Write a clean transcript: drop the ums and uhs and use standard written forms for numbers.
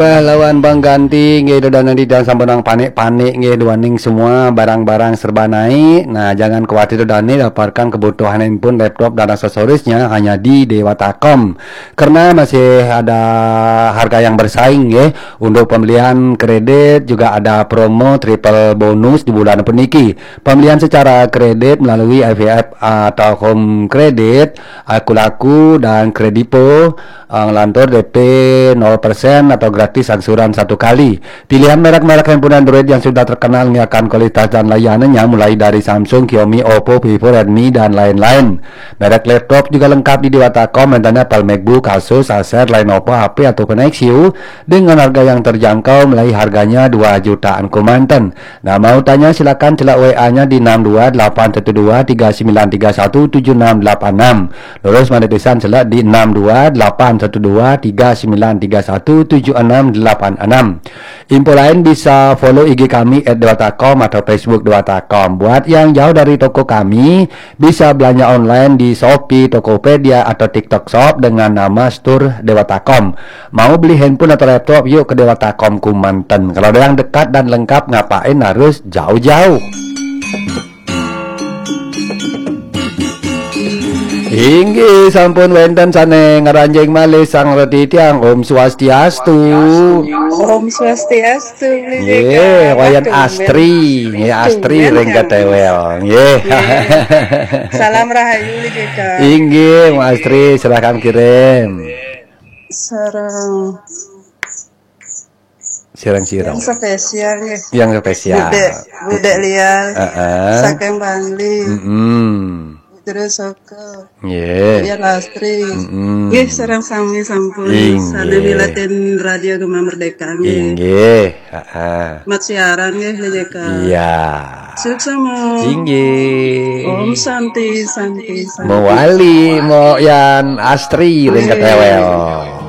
Pahlawan Bang Ganti nggih dodana di dan sampeunang panik-panik nggih duaning semua barang-barang serba naik. Nah, jangan khawatir dodani dapatkan kebutuhan handphone, laptop dan aksesorisnya hanya di Dewatakom. Karena masih ada harga yang bersaing nggih. Untuk pembelian kredit juga ada promo triple bonus di bulan peniki. Pembelian secara kredit melalui IVF atau home credit, Akulaku dan Kredipo lantur DP 0% atau gratis angsuran 1 kali. Pilihan merek-merek handphone Android yang sudah terkenal menyiapkan kualitas dan layanannya mulai dari Samsung, Xiaomi, Oppo, Vivo, Redmi, dan lain-lain. Merek laptop juga lengkap di Dewatakom, contohnya Apple MacBook, Asus, Acer, Lenovo, HP, ataupun Nexus dengan harga yang terjangkau mulai harganya 2 jutaan Kumanten. Nah, mau tanya silakan celak WA-nya di 6281239317686. Lurus monetisan celak di 6281239317686. Info lain bisa follow IG kami @dewatakom atau Facebook Dewatakom. Buat yang jauh dari toko kami, bisa belanja online di Shopee, Tokopedia, atau TikTok Shop dengan nama Store Dewatakom. Mau beli handphone atau laptop, yuk ke Dewatakom Kumanten. Kalau ada yang dekat dan lengkap, ngapain harus jauh-jauh? Inggih sampun wenten sane ngaranjing malih sang reti tiang Om Swastiastu. Om Swastiastu. Nggih, wayan Astri, nggih Astri ring katewel. Nggih. Salam rahayu Jeka. Inggih, Mas Astri silakan kirim. Sarang Sirang-sirang. yang spesial ya. Yang spesial. Budek liar. Saking Bangli. Terus soko. Nggih. Ya Astri. Nggih sareng sami sampun sane milatin radio Gema Merdeka nggih. Inggih, Mat siaran nggih Jeka. Iya. Sukses mo. Inggih. Om Santi. Mewali mo yan Astri ring katewel.